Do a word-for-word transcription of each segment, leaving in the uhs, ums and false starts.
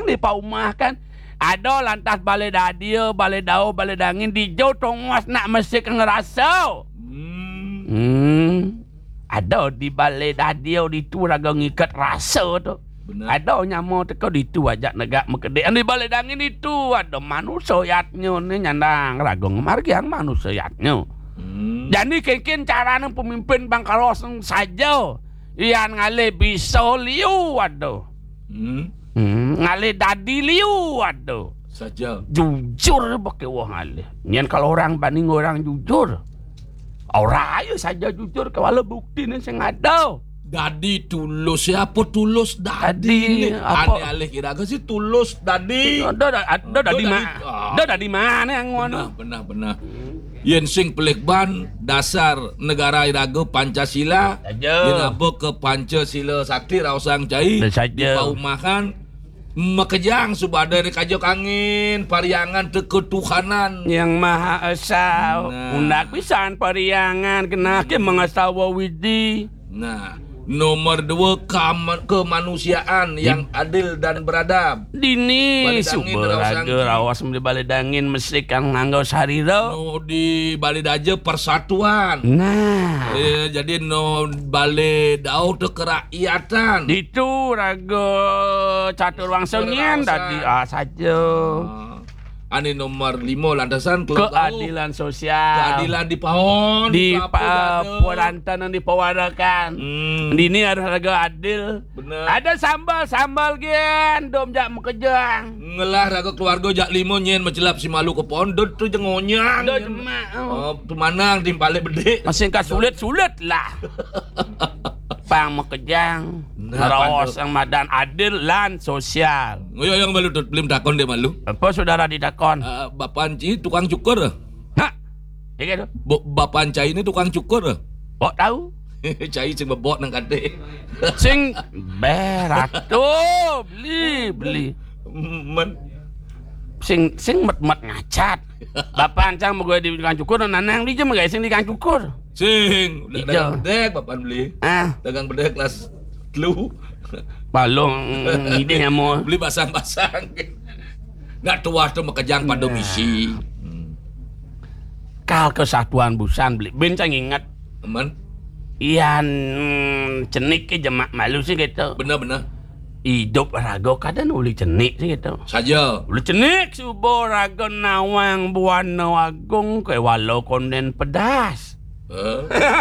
Sing di paumah kan ada lantas balai dadio, balai dao, balai dangin di jauh tongwas nak mesti ngerasa. Hmm. Hmm. Ada di balai dadio di tu raga ngikat rasa tu. Benar. Ada nyamo teko di tu ajak negak mekedean di balai dangin itu ada manusia yatnya ni nyandang raga ngemargian manusia yatnya. Hmm. Jadi kengkin caranya pemimpin Bangkalos saja yang ngale bisa liu aduh. Hmm. Hmm, ngale dadi liu aduh. Saja. Jujur pakai wah ngale. Nyen kalau orang banding orang jujur. Orang ayo saja jujur kalau bukti ni sing ada. Dadi tulus siapa tulus Dadi, dadi apa? Ane alih kira ke si tulus dadi. Ada ada dari mana? Ada dari mana yang ngono? Benar benar benar. Yen sing pelik ban dasar negara iraga Pancasila. Saja. Yen apa ke Pancasila sakti rausang cai. Saja. Di paumahan makejang subada di kajok angin pariangan te ketuhanan. Yang Maha Esa. Nah. Undak pisan pariangan kena ke mengasawa widi. Nah, nomor dua kam- kemanusiaan yang adil dan beradab. Dini Balai dangin subaraga rausang. rawas di balai dangin mesti kang nganggo sarira. No di Bali Daja persatuan. Nah, Eh, jadi no Bali Dau tu kerakyatan. itu raga catur wangsengin tadi ah saja. Ah, Ani nomor lima landasan Keadilan sosial. keadilan di pohon Di apa pa, ada. Purantan yang dipawarakan. Hmm, Di ini ada harga adil. bener. Ada sambal-sambal gen, dom jak mekejang. Ngelah raga keluarga jak limo nyen mencelap si malu ke pohon dot tu jengonyang. Ada jemak. Oh, tu manang timpale bedek. Masih kan sulit-sulit lah. Pang mekejang. Nah, Rawas pandu. yang madan adil lan sosial. Ngoyo yang malu dot belum takon dia malu. Apa saudara didakon? Uh, Bapak Anci tukang cukur. Hah? Ya gitu. Bo- Bapak Anci ini tukang cukur. Oh tahu? Cai sing bebok nang kate. Sing berat tuh beli beli. Men Sing sing met-met ngacat. Bapak ancang mau gue di tukang cukur dan nanang di jam guys sing di tukang cukur. sing udah Ijo. dagang bedek bapak beli. Ah, Dagang bedek kelas telu. balong ide nyamo. Beli basang-basang. Nggak tua tu mekejang pada misi. Kal kesatuan busan beli bencang ingat Aman. ian cenik ke jemak malu sih gitu. Benar-benar. Hidup raga kadang uli cenik sih gitu. Saja. Uli cenik subo raga nawang buana agung ke walau konden pedas. Eh,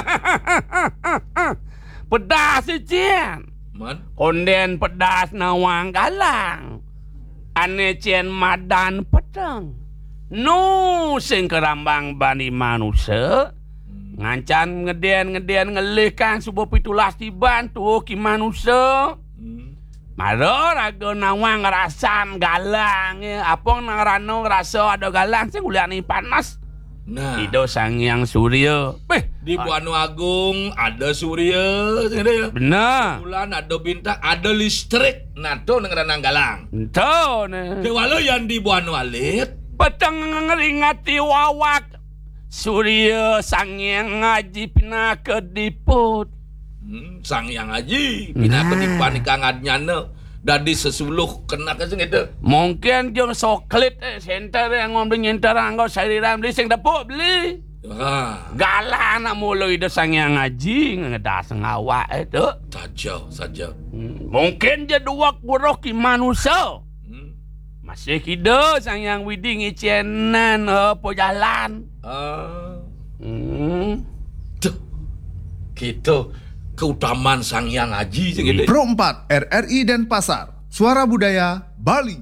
Pedas sih cien. man. Konden pedas nawang galang. Ane cien madan pedang. Nu sing kerambang bani manusia. Ngancan ngeden-ngeden ngelihkan subuh pitulas tiban tu ki manusia. Hmm. Maro raga nawang ngerasan galang ya. Apong ngarano ngerasa ada galang sing uliani panas. Nah, Ido sang yang surya. Beh, di Buanu Agung ada surya, ada ya. bener. Bulan ada bintang, ada listrik. Nah, tu nang ranang galang. Ento ne. Ke walau yang di Buanu Alit, Peteng ngeringati wawak. Surya sang yang ngaji pina kediput. hmm, sang yang haji, pindah ke Nah. dipan ikang adnyana. Dadi sesuluh kena ke sing itu. Mungkin jom soklit eh, center yang ngomong nyenter anggo sariran beli sing dapuk beli. Ah, Galah nak mulu ide sang yang ngaji ngedas ngawak itu. saja, saja. Hmm, Mungkin je dua buruh ki manusia. Hmm. Masih kida sang yang widing icienan apa jalan. Ah, Hmm. tuh. Gitu keutamaan sang yang haji sing itu. Pro empat R R I Denpasar, Suara Budaya Bali.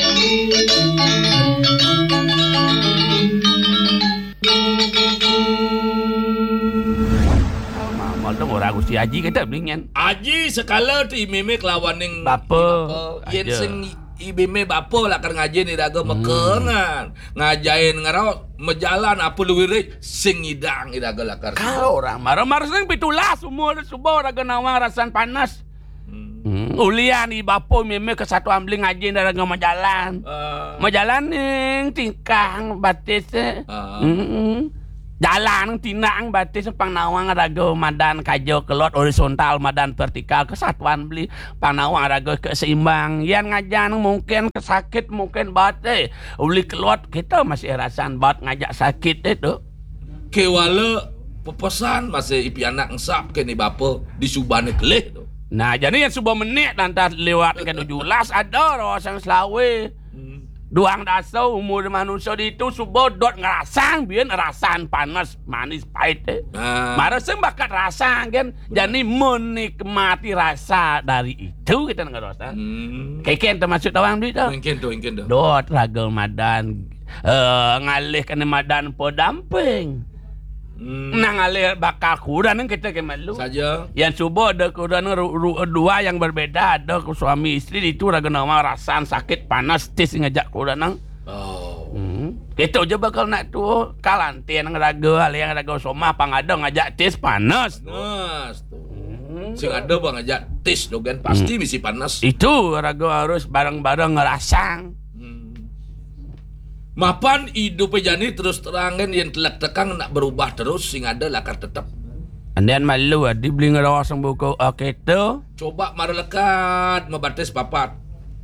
Mal tu orang Gusti Haji kata beringan. Haji sekala tu imeme kelawan ning Bapa. Yen Aja. sing ibime bapa lah kan ngaji ni daga mekengan. Ngajain ngarau mejalan apa luwirik sing idang idaga lakar. Kalau orang marah-marah sing pitulas umur subuh raga nawang rasan panas. Hmm. Ulian ni bapa meme ke satu ambling ngaji daga majalan. Ah, Majalan ning tingkang batis. eh. ah. Hmm. Jalan tinang batis pangnawang raga madan kajo kelot horizontal madan vertikal kesatuan beli pangnawang raga keseimbang yang ngajan mungkin kesakit mungkin bate uli kelot kita masih rasan bat ngajak sakit itu kewala pepesan masih ipi anak ngesap ke ni bapa di subane kelih tu. Nah jadi yang sebuah menit lantas lewat ke tujuh belas ada rosang selawe duang dasar umur manusia itu subuh dot ngerasang biar rasan panas manis pahit eh. Nah. Marasang bakat rasang kan jadi menikmati rasa dari itu kita nggak rasa Hmm. keken termasuk tawang duit tu Mungkin tu, mungkin tu. dot raga madan uh, ngalih kena madan podamping Hmm. nang ngalih bakal kurang kita ke malu Saja. yang subuh ada kurang ru, ru, dua yang berbeda ada ke suami istri itu raga nama rasan sakit panas tis ngajak kurang Oh. hmm. Kita je bakal nak tu kalantin raga yang raga somah pangada ngajak tis panas Panas tu. hmm. Sing ada bang ajak tes tu kan pasti mesti panas. Itu raga harus bareng-bareng ngerasang. Hmm. Mapan hidup jani terus terangan yang telak tekang nak berubah terus sing ada lakar tetap. Andian malu di beli ngerasang buku oke tu. Coba mara lekat membatis papat.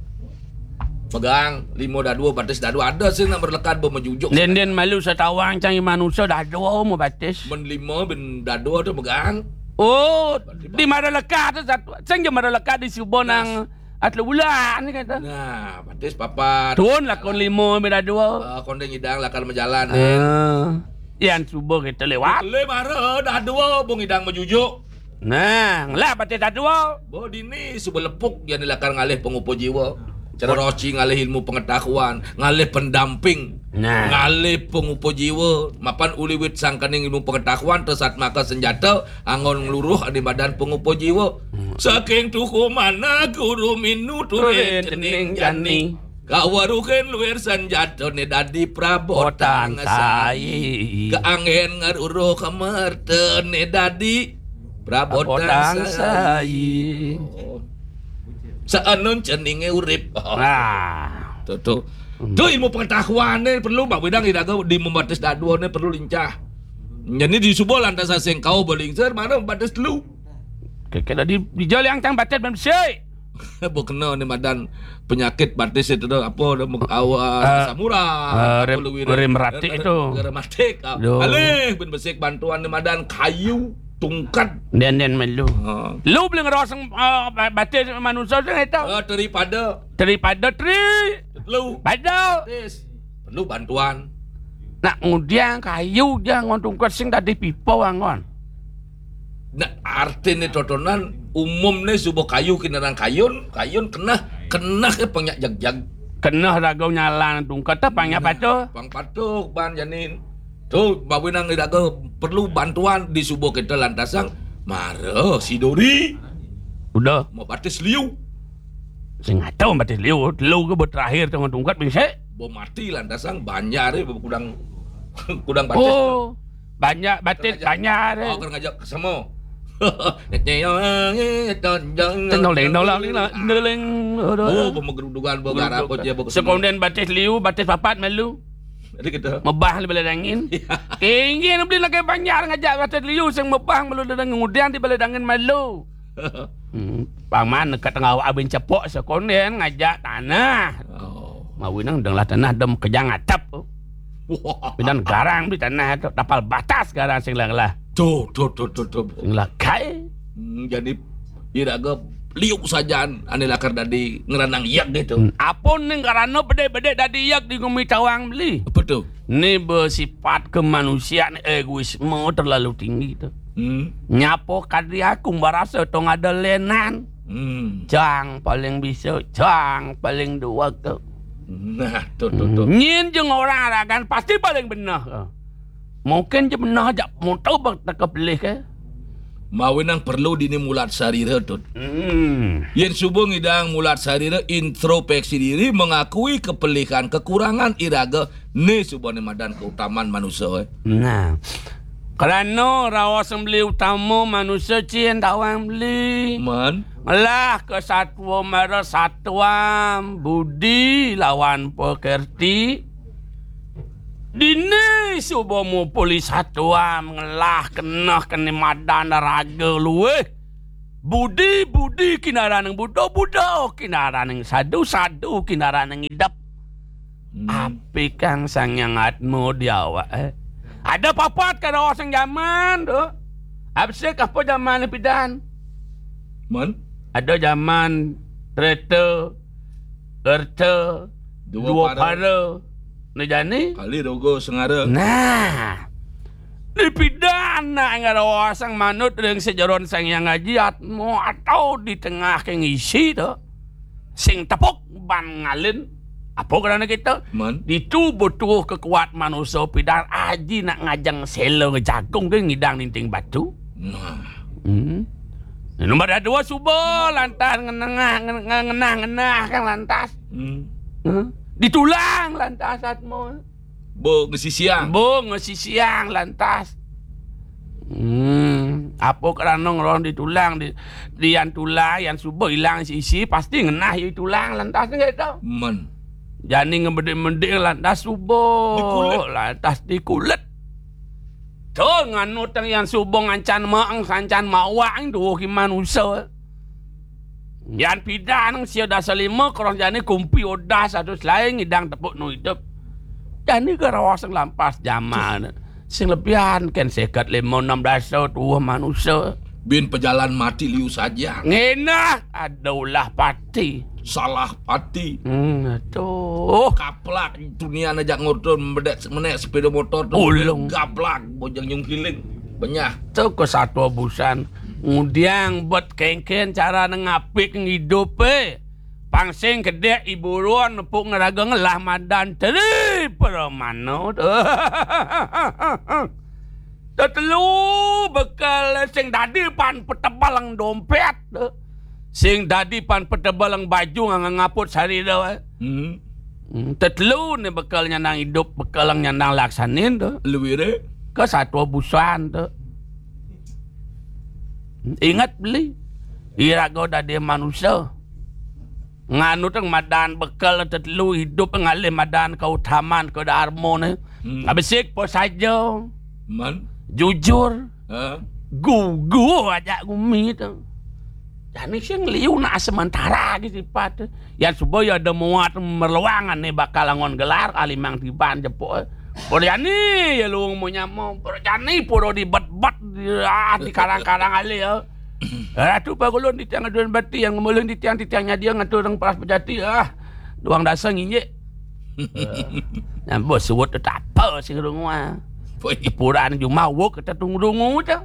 Pegang lima dah dua batis dah dua ada sih nak berlekat bermejujuk. Dan dan malu setawang canggih manusia dah dua mau batis. Men lima ben dah dua tu pegang. Oh, di mana lekat tu satu. Canggih mana lekat di subuh nang atlu bulan ni kata. Nah, batis papat. Tuan lah kon lima beda dua. Uh, kondeng hidang lakar menjalan. Ah. Yang subuh kita lewat. Le mara dah dua bung hidang mejujuk. Nah, lah batis dah dua. Bo dini subuh lepuk yang dilakar ngalih pengupo jiwa. Cara roci ngalih ilmu pengetahuan, ngalih pendamping, Nah. ngalih pengupo jiwa. Mapan uliwit sangkaning ilmu pengetahuan tersat maka senjata angon ngeluruh di badan pengupo jiwa. Hmm. Saking tuku mana guru minu turin cening jani. Kawaruken luar senjata ne dadi prabotan Sai. Keangen ngaruruh kamerte ne dadi prabotan sai. Saanon ceninge urip. Nah. Tu tu. Tu ilmu pengetahuan ni perlu bak bidang ida di membatas dadua ni perlu lincah. Jadi di subuh lantas asing kau berlingsir mana membatas lu. Kita di di jalan yang tang batet bersih. Bo kena ni madan penyakit batis itu dah apa dah awas samura. uh, rem, rem meratik itu. Rem meratik. Alih ben besik bantuan ni madan kayu tungkat. Dan dan melu. Ha. Lu boleh ngerasang uh, batis manusia tu itu. Uh, daripada Daripada tri. lu Pada. batis perlu bantuan. Nak ngudiang kayu dia ngon tungkat sing tadi pipa angon. Nah, arti ni totonan umum ni subuh kayu kinaran kayun, kayun kena kena ke penyak jag-jag. Kena ragau nyala tungkat tu panggil apa tu? Pang patuk ban janin. Tu bawinang iraga perlu bantuan di subuh kita lantasang. Mara si Dori Udah. mau batis liu. Sing tahu batis liu, liu ke berterakhir tengah tungkat bisa. Bo mati lantasang banyak ni kudang kudang batis. Oh. Banyak batis banyak Oh, ni. kena ngajak semua. Tengok leng nolak ni lah. Neleng. Oh, pemegerudugan bergarap je berkesemua. Sekonden batis liu, batis papat melu. Jadi kita Mebah le bala dangin. Tinggi beli lagi banyak ngajak batis liu sing mebah melu dangin ngudian di bala dangin melu. Hmm, paman dekat tengah awak abin cepok sekonden ngajak tanah. Oh. Mawinang denglah tanah dem kejang atap. Wah. Bidan garang di tanah tu tapal batas garang sing lah. Tuh, tuh, tuh, tuh, tuh. Sing lah kai. Hmm, jadi iraga liuk sajaan ane lakar dadi ngeranang yak gitu. Hmm. Apun ning karana bede-bede dadi yak di ngumi tawang beli. Apa tuh? Ni bersifat kemanusiaan egoisme terlalu tinggi tu. Hmm. Nyapo kadri aku merasa tong ada lenan. Hmm. Jang paling bisa, jang paling dua tu. Nah, tuh, tuh, tuh. Nyin jeng orang aragan pasti paling benar. Mungkin je benar je mau tahu tak kepilih ke. Mawinang perlu dini mulat sarira tuh. Hmm. Yen subuh ngidang mulat sarira introspeksi diri mengakui kepelikan kekurangan iraga ni subuh ni madan keutamaan manusia. Eh. Nah. Kerana rawa sembeli utama manusia cien tawang beli. Man. Lah kesatuan mara satuan budi lawan pekerti. Dini subomu polis satuan mengelah kena kena madan raga luwe. Budi budi kinara nang budo budo kinara nang sadu sadu kinara nang idap. Hmm. Api kang sang yang atmu diawak eh. Ada papat kada orang zaman tu. Absek apa zaman ni pidan? Man? Ada zaman kereta, erta, dua, dua para. para. Ni jani? Kali rogo sengara. Nah. Ni pidan nak ngara wasang manut dengan sejaron sang yang ngaji atmu atau di tengah ke ngisi tu. Sing tepuk ban ngalin. Apa kerana kita? Man. Itu butuh kekuat manusia pidan aji nak ngajang selo ngejagung ke ngidang ninting batu. Nah. Hmm. Nombor dua subuh lantas ngenah ngenah ngenah ngenah kan lantas. Hmm. Huh? Ditulang lantas atmu. Bo ngesi siang. Bo ngesi siang lantas. Hmm. Apa kerana orang ditulang di dian tulang yang subuh hilang isi pasti ngenah yu tulang lantas gitu. Man. Jani ngebedik-mendik lantas subuh. Dikulit. Lantas dikulit. Tu nganut yang subuh ngancan maang sancan mawang tu kiman usaha. Yang pidan sia dasar lima korang jani kumpi odah satu selain ngidang tepuk no hidup. Jani ke rawasang lampas zaman. Sing lebihan kan sekat lima enam dasar tu manusia. Bin pejalan mati liu saja. Ngenah adaulah pati. Salah pati. Hmm, aduh. Kaplak dunia najak ngurtun menek menek sepeda motor tu. Ulung. Gaplak bojang yung kiling. Benyah. Tu ke satu abusan. Kemudian buat kengken cara ngapik hidup eh. Pangsing kedek ibu ruan nepuk ngeraga ngelah madan teri permano tu. Tetelu bekal sing dadi pan petebalang dompet tu. Sing dadi pan petebalang baju ngang ngaput sari tu. Hmm. Tetelu ni bekalnya nang hidup bekalangnya nang laksanin tu. Luwire. Ke satu abusan tu. Ingat beli irago dadi manusia nganu teng madan bekal tetelu hidup ngalih madan keutamaan ke harmon hmm. Abisik po saja Man jujur ha gugu aja gumi tu jani sing liu nak sementara gitu sifat yang supaya ada muat merluangan ni bakal ngon gelar alimang tiban jepuk por jani ya lu mau nyamo por jani puro di bat-bat ah di karang-karang ali ya. Ratu pagulon di tiang aduan bati yang ngemulun di tiang-tiangnya dia ngatur orang peras pejati ah. Duang dasar nginjek. Nah, bos suwut tak apa sing rungwa. Puraan Jumat wok kita tunggu-tunggu tu.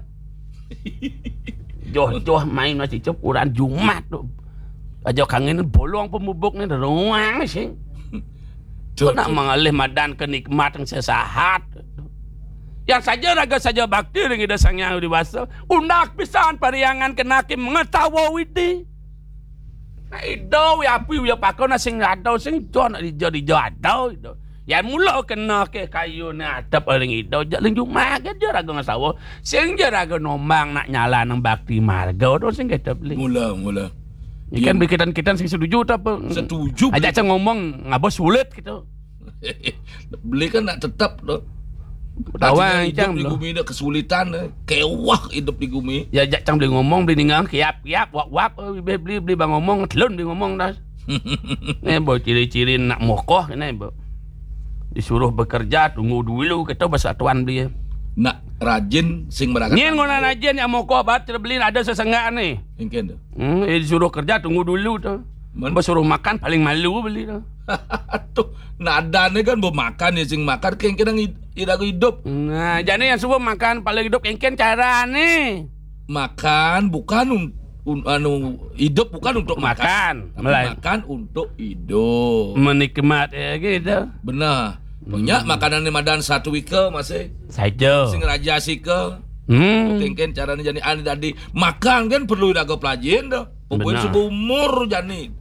Joh-joh main masih cepuran Jumat tu. Aja kangen bolong pemubuk ni rungwa sing. Tu nak mengalih madan kenikmatan sesahat. Yang saja raga saja bakti dengan ida sang yang dewasa undak pisan pariangan kenakim mengetahui widi. Nah ido ya api ya pakau na sing adau sing jo nak dijo dijo adau itu. Ya mula kena ke kayu ni atap paling ido jalan Jumat ke je raga ngasawa sing je raga nombang nak nyala nang bakti marga tu sing kita beli. Mula mula. Ikan bikitan-kitan sing setuju tak apa? Setuju. Ajak cang ngomong ngapa sulit gitu. Beli kan nak tetap tu. Tawang hidup di bumi dah kesulitan kewah hidup di bumi. Ya jak cang beli ngomong beli ningang kiap kiap wak wak beli beli beli bang ngomong telun beli ngomong dah. Ni bo ciri-ciri nak mokoh ni bo. Disuruh bekerja tunggu dulu kita bersatuan beli. Nak rajin sing meragat. Ni ngona rajin yang mokoh bat beli ada sesengak ni. Mungkin tu. Hmm, eh, disuruh kerja tunggu dulu tu. Bersuruh makan paling malu beli tu. Tuh, nada ni kan bermakan ya sing makan keng kadang irago hidup. Nah, jadi yang semua makan paling hidup kengken cara ni. Makan bukan un, un, anu hidup bukan untuk makan, makan, makan untuk hidup. Menikmat ya gitu. Benar. Banyak hmm. makanan ni madan satu wika masih. Saja. Sing raja sika. Hmm. Kengken cara ni jadi ani tadi makan kan perlu irago pelajin dah. Pokoknya sebuah umur jani.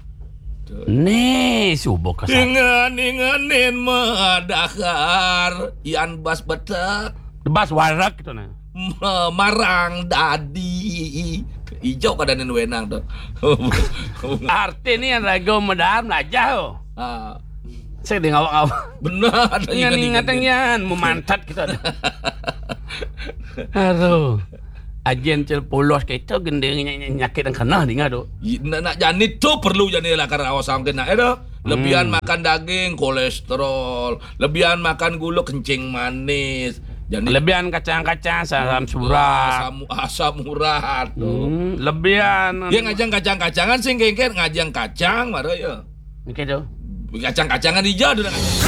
Nih subuh kesat. Ingan inganin madahar ian bas betek. Bas warak gitu nah. Marang dadi. Ijo kadanin wenang tu. Arti ni yang ragu medar melajah. Ah. Saya di ngawak-ngawak. Benar. Ingat-ingatan yan, memantat kita. Aduh. Ajen cel polos kita gendeng nyakit yang kena di ngado. Nak nak janit tu perlu janit lah karena awas angin nak ada. Lebihan Hmm. makan daging kolesterol, lebihan makan gula kencing manis. Janit Lebihan kacang-kacang asam surat. asam asam urat. Hmm, lebihan. Dia ngajang kacang-kacangan sing kengker ngajang kacang marah ya. Gitu. Kacang-kacangan hijau dah ngajang.